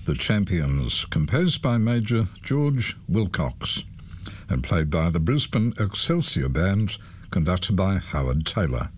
The Champions, composed by Major George Wilcox and played by the Brisbane Excelsior Band, conducted by Howard Taylor.